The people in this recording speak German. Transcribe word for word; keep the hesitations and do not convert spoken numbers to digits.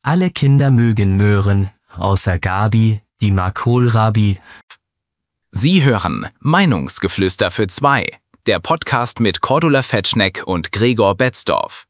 Alle Kinder mögen Möhren, außer Gabi, die mag Kohlrabi. Sie hören Meinungsgeflüster für zwei, der Podcast mit Cordula Fetschneck und Gregor Betzdorf.